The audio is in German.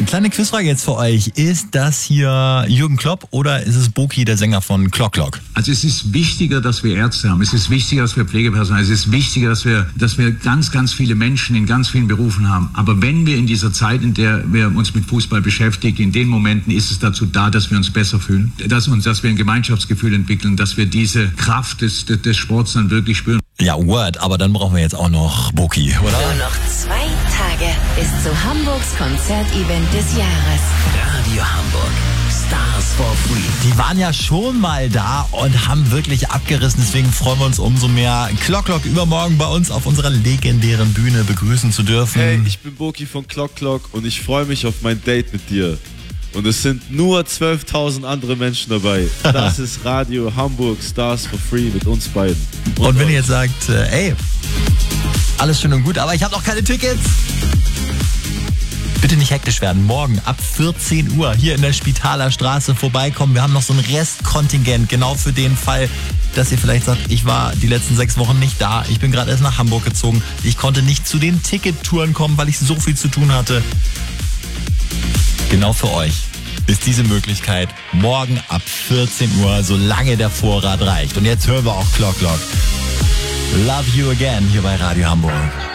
Eine kleine Quizfrage jetzt für euch. Ist das hier Jürgen Klopp oder ist es Boki, der Sänger von Clock Clock? Also es ist wichtiger, dass wir Ärzte haben. Es ist wichtiger, dass wir Pflegepersonal haben. Es ist wichtiger, dass wir ganz, ganz viele Menschen in ganz vielen Berufen haben. Aber wenn wir in dieser Zeit, in der wir uns mit Fußball beschäftigen, in den Momenten ist es dazu da, dass wir uns besser fühlen, dass wir ein Gemeinschaftsgefühl entwickeln, dass wir diese Kraft des Sports dann wirklich spüren. Ja, Word, aber dann brauchen wir jetzt auch noch Boki, oder? Nur noch 2 Tage bis zu Hamburgs Konzertevent des Jahres. Radio Hamburg. Stars for Free. Die waren ja schon mal da und haben wirklich abgerissen. Deswegen freuen wir uns umso mehr, Clock Clock übermorgen bei uns auf unserer legendären Bühne begrüßen zu dürfen. Hey, ich bin Boki von Clock Clock und ich freue mich auf mein Date mit dir. Und es sind nur 12.000 andere Menschen dabei. Das ist Radio Hamburg Stars for Free mit uns beiden. Und wenn ihr jetzt sagt, ey, alles schön und gut, aber ich habe noch keine Tickets. Bitte nicht hektisch werden. Morgen ab 14 Uhr hier in der Spitaler Straße vorbeikommen. Wir haben noch so ein Restkontingent, genau für den Fall, dass ihr vielleicht sagt, ich war die letzten 6 Wochen nicht da. Ich bin gerade erst nach Hamburg gezogen. Ich konnte nicht zu den Tickettouren kommen, weil ich so viel zu tun hatte. Genau für euch ist diese Möglichkeit morgen ab 14 Uhr, solange der Vorrat reicht. Und jetzt hören wir auch Clock Clock. Love You Again hier bei Radio Hamburg.